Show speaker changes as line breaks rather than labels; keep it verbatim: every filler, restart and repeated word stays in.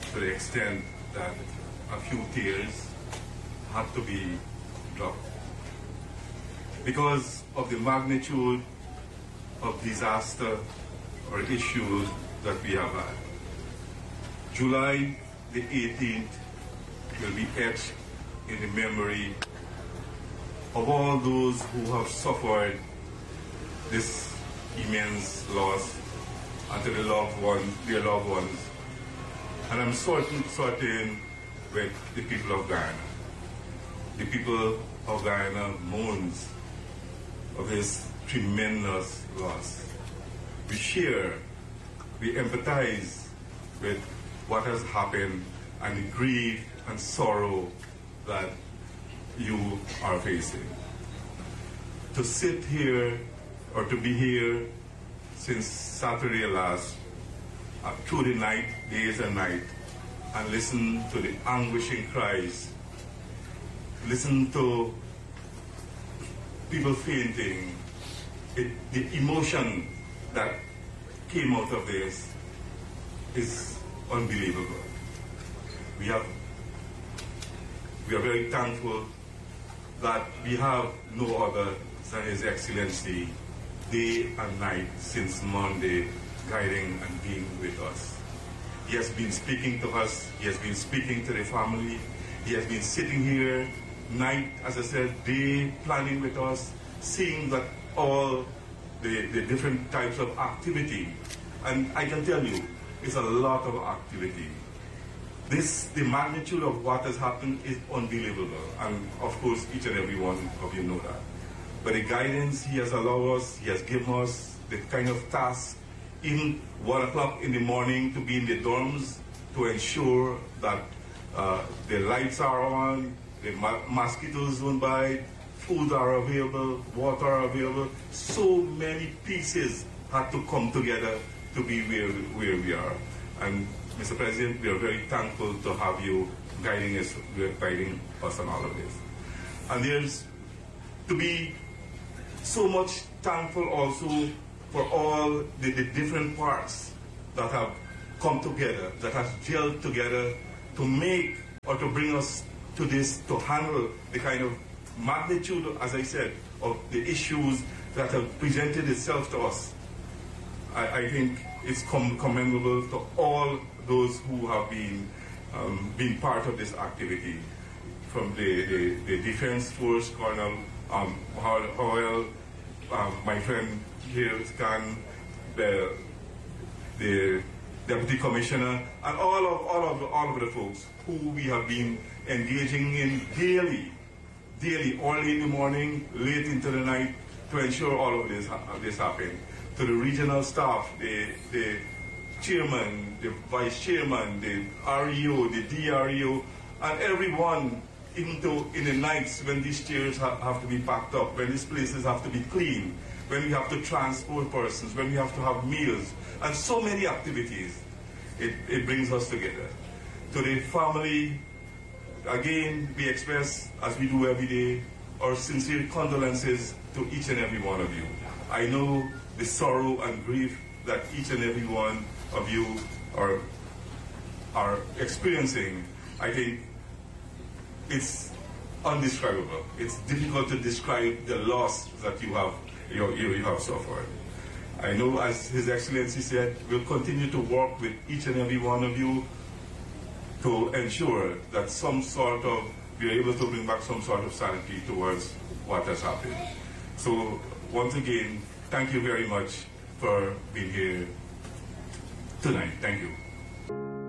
to the extent that a few tears had to be dropped because of the magnitude of disaster or issues that we have had. July the eighteenth will be etched in the memory of all those who have suffered this immense loss and to the loved ones, their loved ones. And I'm certain, certain with the people of Guyana. The people of Guyana mourns of this tremendous loss. We share, we empathize with what has happened and the grief and sorrow that you are facing. To sit here or to be here since Saturday last, uh, through the night, days and night, and listen to the anguishing cries, listen to people fainting, it, the emotion that came out of this is unbelievable. We have, we are very thankful that we have no other than His Excellency day and night since Monday, guiding and being with us. He has been speaking to us, he has been speaking to the family, he has been sitting here night, as I said, day, planning with us, seeing that all the, the different types of activity. And I can tell you, it's a lot of activity. This, the magnitude of what has happened is unbelievable. And of course, each and every one of you know that. But the guidance He has allowed us, He has given us the kind of task, in one o'clock in the morning to be in the dorms to ensure that uh, the lights are on, the ma mosquitoes don't bite, food are available, water are available. So many pieces had to come together to be where, where we are. And Mister President, we are very thankful to have you guiding us, guiding us on all of this. And there's to be so much thankful also for all the, the different parts that have come together, that have gelled together to make or to bring us to this, to handle the kind of magnitude, as I said, of the issues that have presented itself to us. I, I think it's com commendable to all those who have been, um, been part of this activity, from the, the, the Defense Force, Colonel um, Howell, um, my friend here, Scan, the, the Deputy Commissioner, and all of, all, of, all of the folks who we have been engaging in daily, daily, early in the morning, late into the night, to ensure all of this, uh, this happen. To the regional staff, the, the chairman, the vice chairman, the R E O, the D R E O, and everyone, even though in the nights when these chairs ha have to be packed up, when these places have to be cleaned, when we have to transport persons, when we have to have meals, and so many activities, it, it brings us together. To the family, again, we express, as we do every day, our sincere condolences to each and every one of you. I know the sorrow and grief that each and every one of you are, are experiencing. I think it's undescribable. It's difficult to describe the loss that you have, you, you have suffered. I know, as His Excellency said, we'll continue to work with each and every one of you to ensure that some sort of, we're able to bring back some sort of sanity towards what has happened. So, once again, thank you very much for being here tonight. Thank you.